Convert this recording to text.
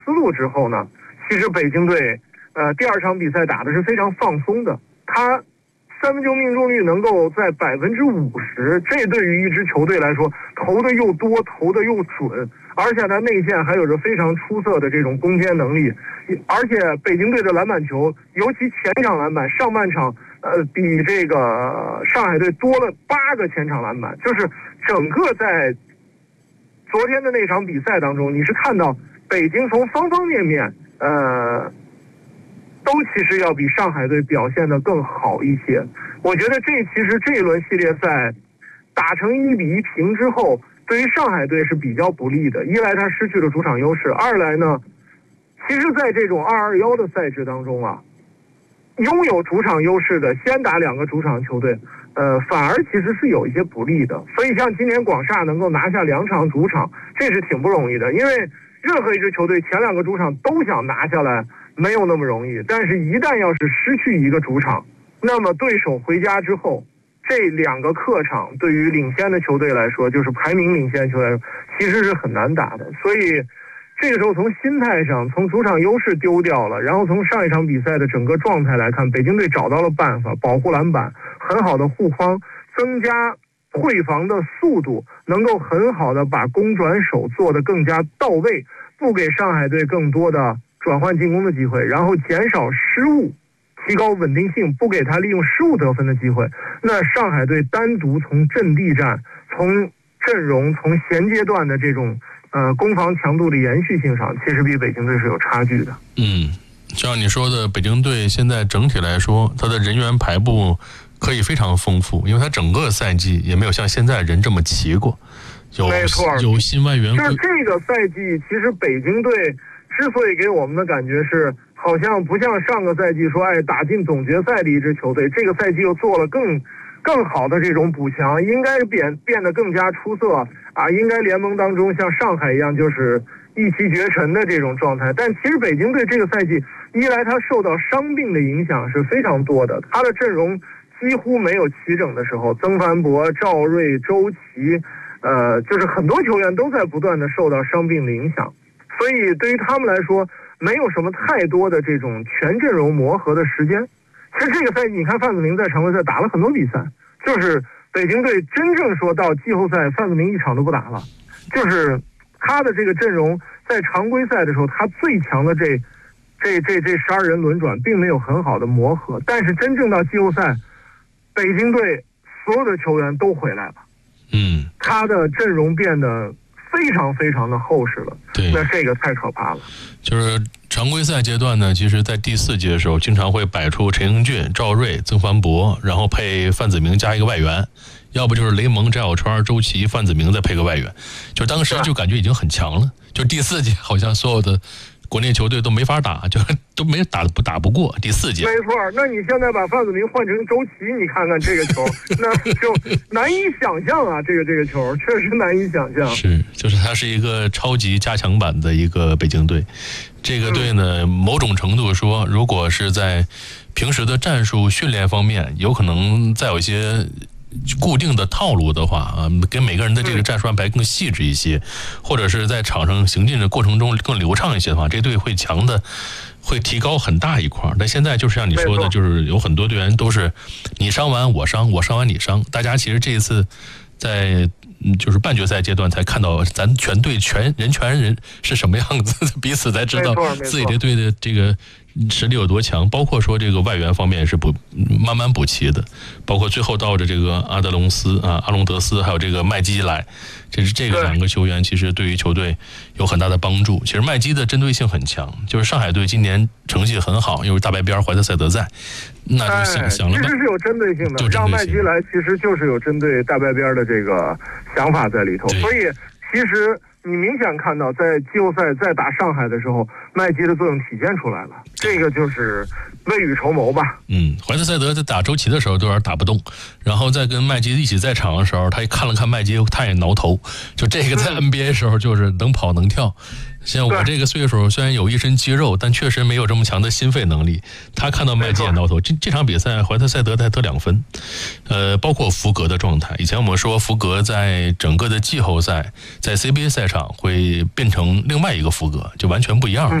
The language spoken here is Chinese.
思路之后呢，其实北京队第二场比赛打的是非常放松的，他三分球命中率能够在50%，这对于一支球队来说，投的又多，投的又准，而且他内线还有着非常出色的这种攻坚能力，而且北京队的篮板球，尤其前场篮板，上半场比这个上海队多了8个前场篮板，就是整个在昨天的那场比赛当中，你是看到北京从方方面面都其实要比上海队表现得更好一些。我觉得其实这一轮系列赛打成1-1平之后，对于上海队是比较不利的。一来他失去了主场优势，二来呢，其实在这种2-2-1的赛制当中啊，拥有主场优势的先打2个主场球队，反而其实是有一些不利的。所以像今年广厦能够拿下2场主场，这是挺不容易的。因为任何一支球队前2个主场都想拿下来，没有那么容易。但是一旦要是失去一个主场，那么对手回家之后，这2个客场对于领先的球队来说，就是排名领先的球队来说，其实是很难打的。所以这个时候从心态上，从主场优势丢掉了，然后从上一场比赛的整个状态来看，北京队找到了办法，保护篮板，很好的护框，增加汇防的速度，能够很好的把攻转守做得更加到位，不给上海队更多的转换进攻的机会，然后减少失误，提高稳定性，不给他利用失误得分的机会。那上海队单独从阵地战、从阵容、从衔接段的这种攻防强度的延续性上，其实比北京队是有差距的。 像你说的，北京队现在整体来说，它的人员排布可以非常丰富，因为它整个赛季也没有像现在人这么齐过， 没错， 有新外援。 就是这个赛季，其实北京队之所以给我们的感觉是，好像不像上个赛季说，打进总决赛的一支球队，这个赛季又做了更好的这种补强，应该变得更加出色啊，应该联盟当中像上海一样就是一骑绝尘的这种状态。但其实北京队这个赛季，一来他受到伤病的影响是非常多的，他的阵容几乎没有齐整的时候，曾凡博、赵睿、周琦，就是很多球员都在不断的受到伤病的影响，所以对于他们来说，没有什么太多的这种全阵容磨合的时间。其实这个赛季，你看范子铭在常规赛打了很多比赛，就是北京队真正说到季后赛，范子铭一场都不打了，就是他的这个阵容在常规赛的时候，他最强的这12人轮转并没有很好的磨合，但是真正到季后赛，北京队所有的球员都回来了，他的阵容变得非常非常的厚实了， 对， 那这个太可怕了。 就是常规赛阶段呢，其实在第4节的时候，经常会摆出陈英俊、赵睿、曾凡博，然后配范子铭加一个外援，要不就是雷蒙、翟小川、周琦、范子铭再配个外援，就当时就感觉已经很强了。就第4节好像所有的国内球队都没法打，就都没打不过第4节。 没错，那你现在把范子铭换成周琦，你看看这个球，那就难以想象啊！这个球确实难以想象。 是，就是它是一个超级加强版的一个北京队。这个队呢，某种程度说，如果是在平时的战术训练方面，有可能再有一些固定的套路的话啊，跟每个人的这个战术安排更细致一些，或者是在场上行进的过程中更流畅一些的话，这队会强的，会提高很大一块。但现在就是像你说的，就是有很多队员都是你伤完我伤，我伤完你伤，大家其实这一次在就是半决赛阶段才看到咱全队全人是什么样子，彼此才知道自己这队的这个实力有多强，包括说这个外援方面是慢慢补齐的，包括最后到的这个阿隆德斯还有这个麦基来，这个2个球员其实对于球队有很大的帮助。其实麦基的针对性很强，就是上海队今年成绩很好，又是大白边怀特塞德在，那就想了吧， 其实是有针对性的，让麦基来其实就是有针对大白边的这个想法在里头，所以其实你明显看到在季后赛在打上海的时候，麦基的作用体现出来了，这个就是未雨绸缪吧。 怀特塞德在打周琦的时候都有点打不动，然后在跟麦基一起在场的时候，他看了看麦基，他也挠头，就这个在 NBA 的时候就是能跑能跳， 像我这个岁数，虽然有一身肌肉，但确实没有这么强的心肺能力。他看到麦基眼到头，这场比赛怀特塞德才得2分，包括福格的状态。以前我们说福格在整个的季后赛，在 CBA 赛场会变成另外一个福格，就完全不一样了。